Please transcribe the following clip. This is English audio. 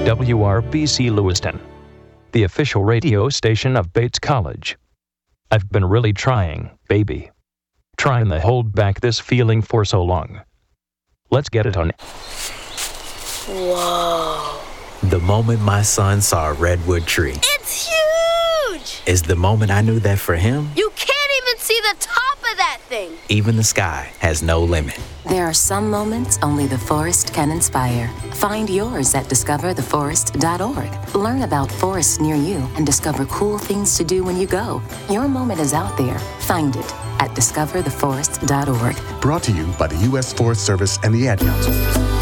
WRBC Lewiston, the official radio station of Bates College. I've been really trying, baby. Trying to hold back this feeling for so long. Let's get it on. Whoa. The moment my son saw a redwood tree. It's huge! Is the moment I knew that for him, You can't even see the top of that thing. even the sky has no limit. There are some moments only the forest can inspire. Find yours at discovertheforest.org. Learn about forests near you and discover cool things to do when you go. Your moment is out there. Find it at discovertheforest.org. Brought to you by the U.S. Forest Service and the Ad Council.